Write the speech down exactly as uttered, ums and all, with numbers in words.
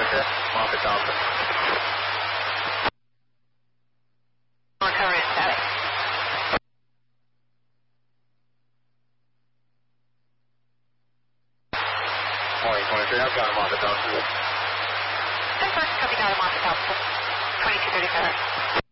twenty-six, Moffett Delta. Recovery static. Morning, twenty-three, I've got him off the Delta. Ten first, copy down, Moffett Delta. twenty-two thirty-seven.